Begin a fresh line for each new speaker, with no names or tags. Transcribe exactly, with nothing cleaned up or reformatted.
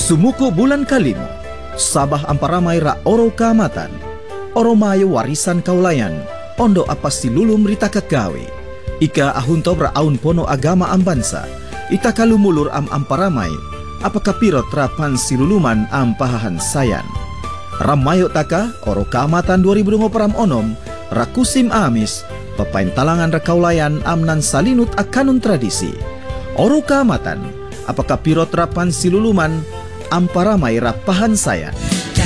Sumuko bulan kalimo, sabah amparamay ra oro kaamatan, oromayo warisan kaulayan, ondo apa silulum rita kagawe. Ika ahunto ra aun pono agama am bansa, ita kalumulur am amparamay, apa kapirot rapan siluluman am pahahan sayan. Ramayo taka oro kaamatan dua ribu dua puluh onom, rakusim amis, papain talangan ra kaulayan amnan salinut akanun tradisi. Oro kaamatan, apakah pirot rapan siluluman amparamay rapahan sayan.